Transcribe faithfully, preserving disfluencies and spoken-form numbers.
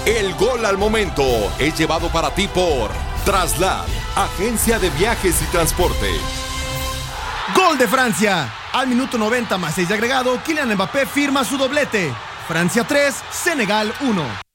El gol al momento es llevado para ti por Traslad, agencia de viajes y transporte. Gol de Francia. Al minuto noventa más seis de agregado, Kylian Mbappé firma su doblete. Francia tres, Senegal uno.